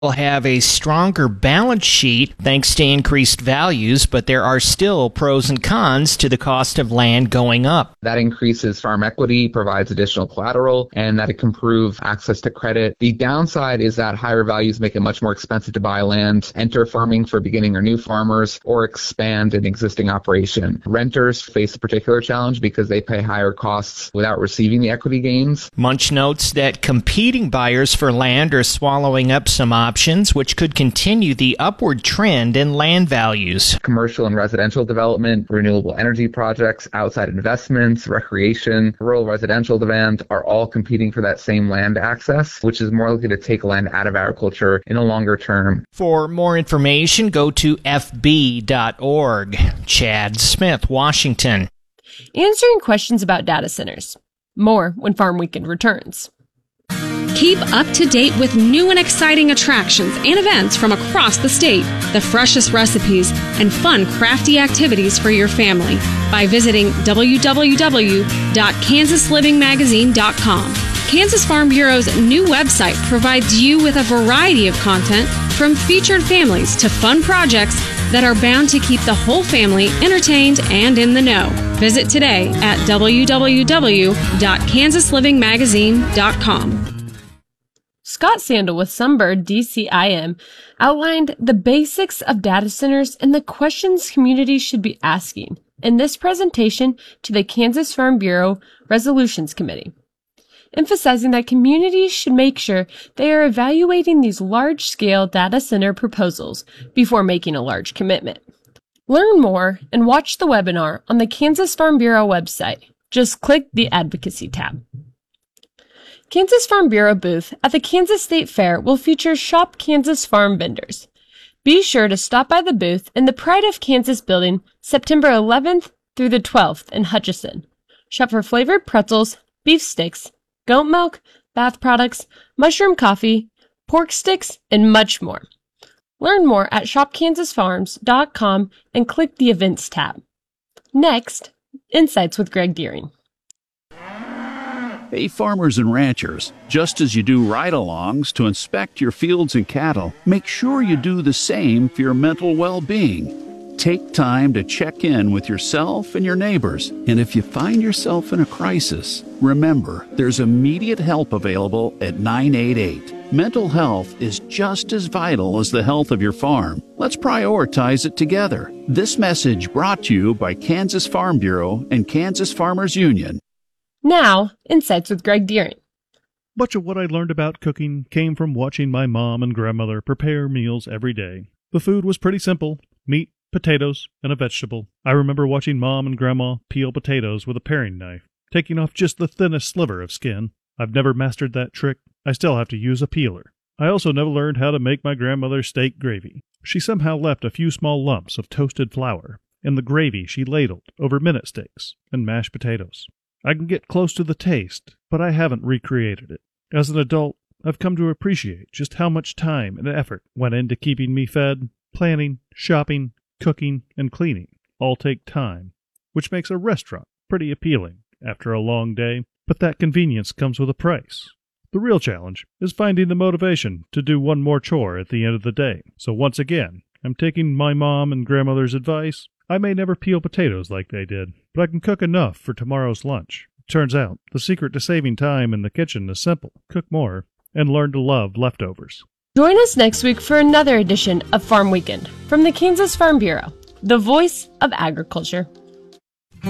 will have a stronger balance sheet thanks to increased values, but there are still pros and cons to the cost of land going up. That increases farm equity, provides additional collateral, and that it can improve access to credit. The downside is that higher values make it much more expensive to buy land, enter farming for beginning or new farmers, or expand an existing operation. Renters face a particular challenge because they pay higher costs without receiving the equity gains. Munch notes that competing buyers for land are swallowing up some options, which could continue the upward trend in land values. Commercial and residential development, renewable energy projects, outside investments, recreation, rural residential demand are all competing for that same land access, which is more likely to take land out of agriculture in a longer term. For more information, go to fb.org. Chad Smith, Washington. Answering questions about data centers. More when Farm Weekend returns. Keep up to date with new and exciting attractions and events from across the state, the freshest recipes, and fun crafty activities for your family by visiting www.kansaslivingmagazine.com. Kansas Farm Bureau's new website provides you with a variety of content from featured families to fun projects that are bound to keep the whole family entertained and in the know. Visit today at www.kansaslivingmagazine.com. Scott Sandel with Sunbird DCIM outlined the basics of data centers and the questions communities should be asking in this presentation to the Kansas Farm Bureau Resolutions Committee, emphasizing that communities should make sure they are evaluating these large-scale data center proposals before making a large commitment. Learn more and watch the webinar on the Kansas Farm Bureau website. Just click the Advocacy tab. Kansas Farm Bureau booth at the Kansas State Fair will feature Shop Kansas Farm vendors. Be sure to stop by the booth in the Pride of Kansas building September 11th through the 12th in Hutchinson. Shop for flavored pretzels, beef sticks, goat milk, bath products, mushroom coffee, pork sticks, and much more. Learn more at shopkansasfarms.com and click the Events tab. Next, Insights with Greg Deering. Hey, farmers and ranchers, just as you do ride-alongs to inspect your fields and cattle, make sure you do the same for your mental well-being. Take time to check in with yourself and your neighbors, and if you find yourself in a crisis, remember, there's immediate help available at 988. Mental health is just as vital as the health of your farm. Let's prioritize it together. This message brought to you by Kansas Farm Bureau and Kansas Farmers Union. Now, Insights with Greg Deering. Much of what I learned about cooking came from watching my mom and grandmother prepare meals every day. The food was pretty simple: meat, potatoes, and a vegetable. I remember watching Mom and Grandma peel potatoes with a paring knife, taking off just the thinnest sliver of skin. I've never mastered that trick. I still have to use a peeler. I also never learned how to make my grandmother's steak gravy. She somehow left a few small lumps of toasted flour in the gravy she ladled over minute steaks and mashed potatoes. I can get close to the taste, but I haven't recreated it. As an adult, I've come to appreciate just how much time and effort went into keeping me fed. Planning, shopping, cooking, and cleaning all take time, which makes a restaurant pretty appealing after a long day, but that convenience comes with a price. The real challenge is finding the motivation to do one more chore at the end of the day. So once again, I'm taking my mom and grandmother's advice. I may never peel potatoes like they did, but I can cook enough for tomorrow's lunch. Turns out, the secret to saving time in the kitchen is simple. Cook more and learn to love leftovers. Join us next week for another edition of Farm Weekend from the Kansas Farm Bureau, the voice of agriculture.